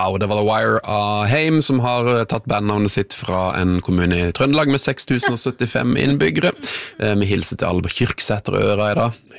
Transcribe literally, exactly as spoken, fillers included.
Wow, det var The Wire av Heim som har tatt bandnavnet sitt fra en kommune i Trøndelag med seks tusen syttifem innbyggere. Vi hilser til alle på Kyrksæter og Øra i dag.